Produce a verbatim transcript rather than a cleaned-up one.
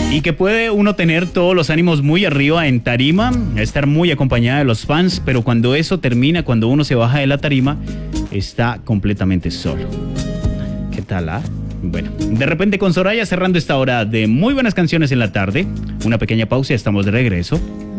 Y que puede uno tener todos los ánimos muy arriba en tarima, estar muy acompañada de los fans, pero cuando eso termina, cuando uno se baja de la tarima, está completamente solo. ¿Qué tal, ah? Bueno, de repente con Soraya cerrando esta hora de muy buenas canciones en la tarde. Una pequeña pausa y estamos de regreso.